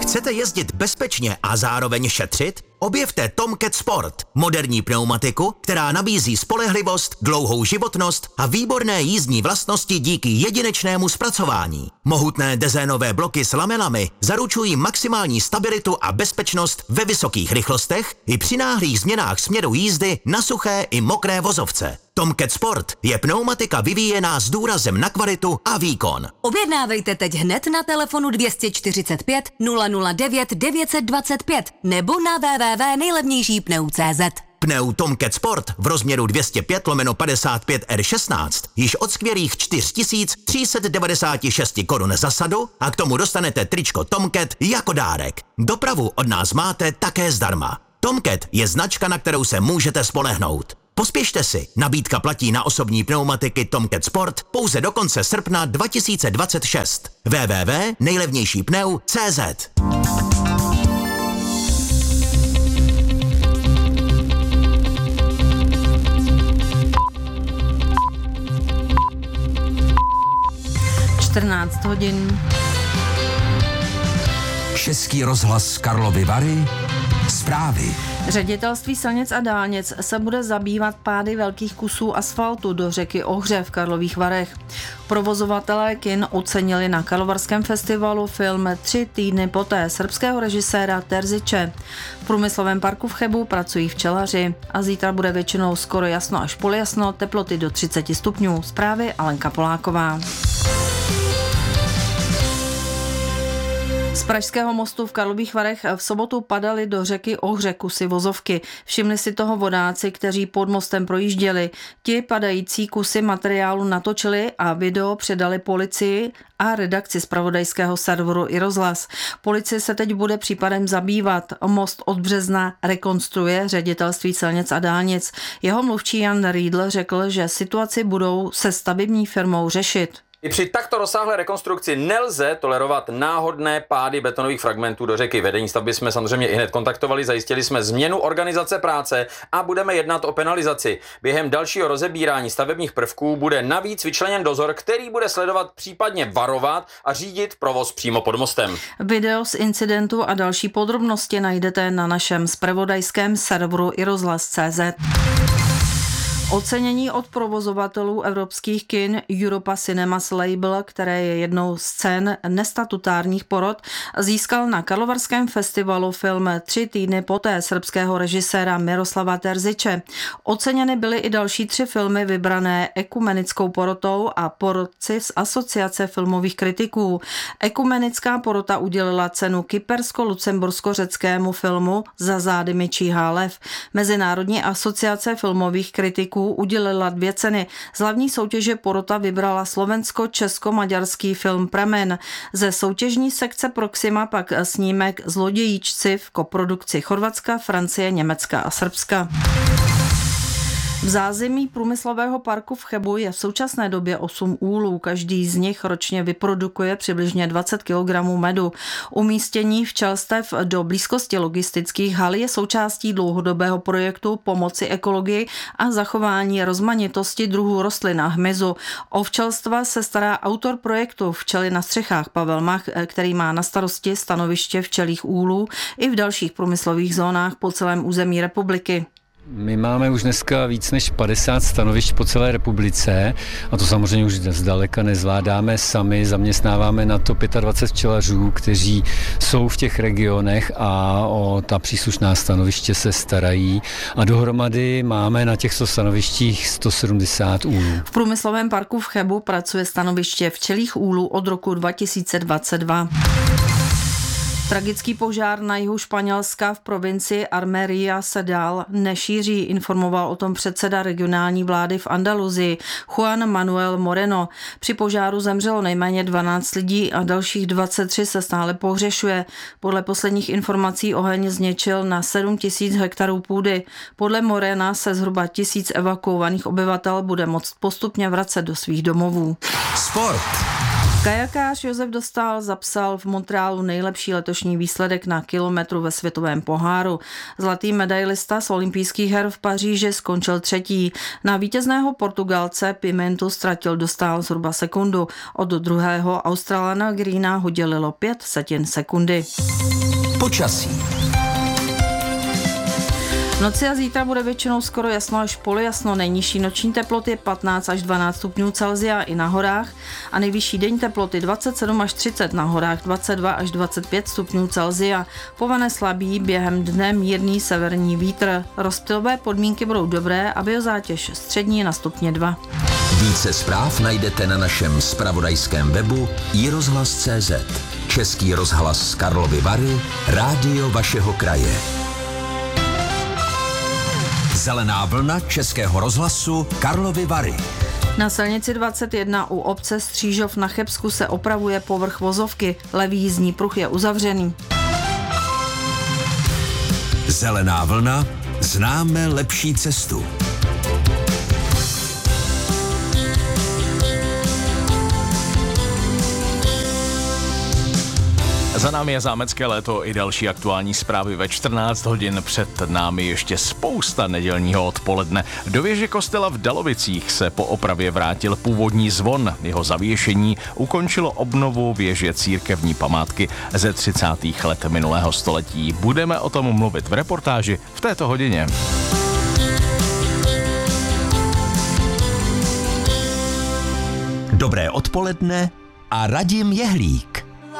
Chcete jezdit bezpečně a zároveň šetřit? Objevte Tomcat Sport, moderní pneumatiku, která nabízí spolehlivost, dlouhou životnost a výborné jízdní vlastnosti díky jedinečnému zpracování. Mohutné dezénové bloky s lamelami zaručují maximální stabilitu a bezpečnost ve vysokých rychlostech i při náhlých změnách směru jízdy na suché i mokré vozovce. Tomcat Sport je pneumatika vyvíjená s důrazem na kvalitu a výkon. Objednávejte teď hned na telefonu 245 009 925 nebo na www.nejlevnějšípneu.cz. Pneu Tomcat Sport v rozměru 205/55 R16 již od skvělých 4396 korun za sadu a k tomu dostanete tričko Tomcat jako dárek. Dopravu od nás máte také zdarma. Tomcat je značka, na kterou se můžete spolehnout. Pospěšte si, nabídka platí na osobní pneumatiky Tomcat Sport pouze do konce srpna 2026. www.nejlevnějšípneu.cz. hodin. Český rozhlas Karlovy Vary. Zprávy. Ředitelství silnic a dálnic se bude zabývat pády velkých kusů asfaltu do řeky Ohře v Karlových Varech. Provozovatelé kin ocenili na Karlovarském festivalu film 3 týdny poté srbského režiséra Terziče. V průmyslovém parku v Chebu pracují včelaři a zítra bude většinou skoro jasno až poljasno, teploty do 30 stupňů. Zprávy Alenka Poláková. Z Pražského mostu v Karlových Varech v sobotu padaly do řeky Ohře kusy vozovky. Všimli si toho vodáci, kteří pod mostem projížděli. Ti padající kusy materiálu natočili a video předali policii a redakci zpravodajského serveru iRozhlas. Policie se teď bude případem zabývat. Most od března rekonstruuje Ředitelství silnic a dálnic. Jeho mluvčí Jan Riedl řekl, že situaci budou se stavební firmou řešit. I při takto rozsáhlé rekonstrukci nelze tolerovat náhodné pády betonových fragmentů do řeky. Vedení stavby jsme samozřejmě i hned kontaktovali, zajistili jsme změnu organizace práce a budeme jednat o penalizaci. Během dalšího rozebírání stavebních prvků bude navíc vyčleněn dozor, který bude sledovat, případně varovat a řídit provoz přímo pod mostem. Video z incidentu a další podrobnosti najdete na našem zpravodajském serveru iRozhlas.cz. Ocenění od provozovatelů evropských kin Europa Cinemas Label, které je jednou z cen nestatutárních porod, získal na Karlovarském festivalu film 3 týdny poté srbského režiséra Miroslava Terziče. Oceněny byly i další 3 filmy vybrané ekumenickou porotou a porotci z Asociace filmových kritiků. Ekumenická porota udělila cenu kypersko-lucembursko-řeckému filmu Za zády mi číhá lev. Mezinárodní asociace filmových kritiků udělila 2 ceny. Z hlavní soutěže porota vybrala slovensko-česko-maďarský film Pramen. Ze soutěžní sekce Proxima pak snímek Zlodějíčci v koprodukci Chorvatska, Francie, Německa a Srbska. V zázemí průmyslového parku v Chebu je v současné době 8 úlů. Každý z nich ročně vyprodukuje přibližně 20 kg medu. Umístění včelstev do blízkosti logistických hal je součástí dlouhodobého projektu pomoci ekologii a zachování rozmanitosti druhů rostlin a hmyzu. O včelstva se stará autor projektu Včely na střechách Pavel Mach, který má na starosti stanoviště včelích úlů i v dalších průmyslových zónách po celém území republiky. My máme už dneska víc než 50 stanovišť po celé republice a to samozřejmě už zdaleka nezvládáme sami, zaměstnáváme na to 25 včelařů, kteří jsou v těch regionech a o ta příslušná stanoviště se starají a dohromady máme na těchto stanovištích 170 úlů. V průmyslovém parku v Chebu pracuje stanoviště včelích úlů od roku 2022. Tragický požár na jihu Španělska v provincii Almería se dál nešíří, informoval o tom předseda regionální vlády v Andaluzii Juan Manuel Moreno. Při požáru zemřelo nejméně 12 lidí a dalších 23 se stále pohřešuje. Podle posledních informací oheň zničil na 7 000 hektarů půdy. Podle Morena se zhruba 1000 evakuovaných obyvatel bude moct postupně vracet do svých domovů. Sport. Kajakář Josef Dostál zapsal v Montrealu nejlepší letošní výsledek na kilometru ve světovém poháru. Zlatý medailista z olympijských her v Paříži skončil 3. Na vítězného Portugalce Pimentu ztratil Dostál zhruba sekundu. Od druhého Australana Greena ho dělilo 0,05 sekundy. Počasí. V noci a zítra bude většinou skoro jasno až polojasno. Nejnižší noční teploty 15 až 12 stupňů Celsia i na horách a nejvyšší denní teploty 27 až 30, na horách 22 až 25 stupňů Celsia. Povane slabý, během dne mírný severní vítr. Rozptylové podmínky budou dobré a biozátěž střední na stupně 2. Více zpráv najdete na našem zpravodajském webu iRozhlas.cz. Český rozhlas Karlovy Vary, rádio vašeho kraje. Zelená vlna Českého rozhlasu Karlovy Vary. Na silnici 21 u obce Střížov na Chebsku se opravuje povrch vozovky. Levý jízdní pruh je uzavřený. Zelená vlna, známe lepší cestu. Za námi je zámecké léto i další aktuální zprávy ve 14 hodin. Před námi ještě spousta nedělního odpoledne. Do věže kostela v Dalovicích se po opravě vrátil původní zvon. Jeho zavěšení ukončilo obnovu věže církevní památky ze 30. let minulého století. Budeme o tom mluvit v reportáži v této hodině. Dobré odpoledne a Radim Jehlík.